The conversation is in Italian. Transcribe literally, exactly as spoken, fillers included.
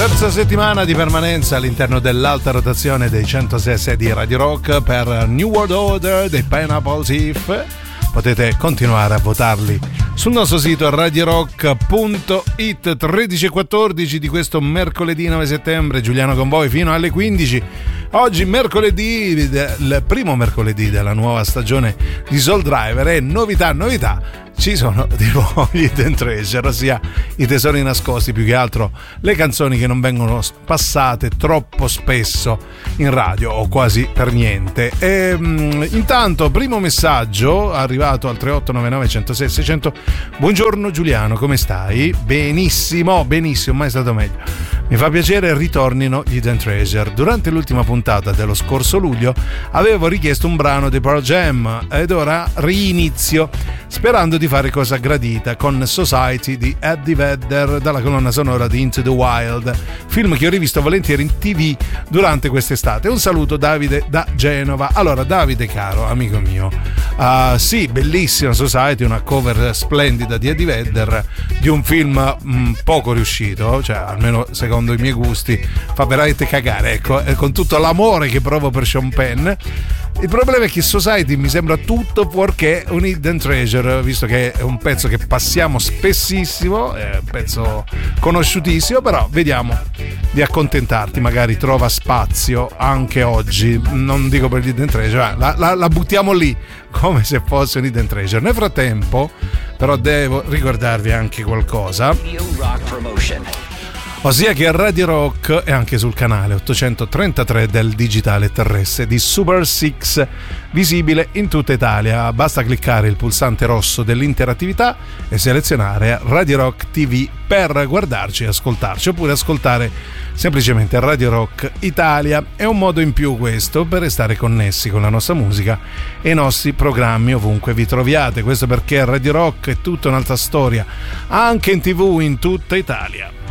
Terza settimana di permanenza all'interno dell'alta rotazione dei centosei di Radio Rock per New World Order dei Pineapple Thief. Potete continuare a votarli sul nostro sito radio rock punto it. Tredici e quattordici di questo mercoledì nove settembre, Giuliano con voi fino alle quindici. Oggi mercoledì, il primo mercoledì della nuova stagione di Soul Driver, e novità, novità. Ci sono di nuovo gli Hidden Treasure, ossia i tesori nascosti, più che altro le canzoni che non vengono passate troppo spesso in radio o quasi per niente. E, um, intanto, primo messaggio arrivato al tre otto nove nove uno zero sei sei zero zero. Buongiorno Giuliano, come stai? Benissimo, benissimo, mai stato meglio. Mi fa piacere ritornino gli Hidden Treasure. Durante l'ultima puntata dello scorso luglio avevo richiesto un brano di Pearl Jam ed ora rinizio sperando di fare cosa gradita con Society di Eddie Vedder dalla colonna sonora di Into the Wild, film che ho rivisto volentieri in tv durante quest'estate. Un saluto Davide da Genova. Allora Davide caro amico mio, uh, sì, bellissima Society, una cover splendida di Eddie Vedder di un film mh, poco riuscito, cioè almeno secondo i miei gusti fa veramente cagare, ecco, con tutto l'amore che provo per Sean Penn. Il problema è che Society mi sembra tutto fuorché un Hidden Treasure, visto che è un pezzo che passiamo spessissimo, è un pezzo conosciutissimo, però vediamo di accontentarti, magari trova spazio anche oggi, non dico per l'Hidden Treasure, la, la, la buttiamo lì come se fosse un Hidden Treasure. Nel frattempo però devo ricordarvi anche qualcosa, ossia che Radio Rock è anche sul canale ottocentotrentatré del digitale terrestre di Super sei, visibile in tutta Italia. Basta cliccare il pulsante rosso dell'interattività e selezionare Radio Rock T V per guardarci e ascoltarci, oppure ascoltare semplicemente Radio Rock Italia. È un modo in più questo per restare connessi con la nostra musica e i nostri programmi ovunque vi troviate. Questo perché Radio Rock è tutta un'altra storia, anche in tv in tutta Italia.